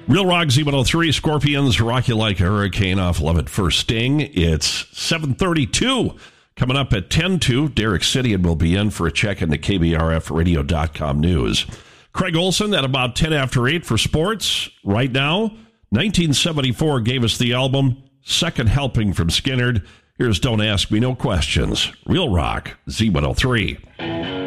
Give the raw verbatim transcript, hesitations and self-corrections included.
Real Rock Z one oh three, Scorpions, Rock You Like a Hurricane off Love at First Sting. It's seven thirty-two. Coming up at ten to, Derek Sidian will be in for a check into K B R F radio dot com news. Craig Olson at about ten after eight for sports. Right now, nineteen seventy-four gave us the album Second Helping from Skynyrd. Here's Don't Ask Me No Questions. Real Rock Z one oh three.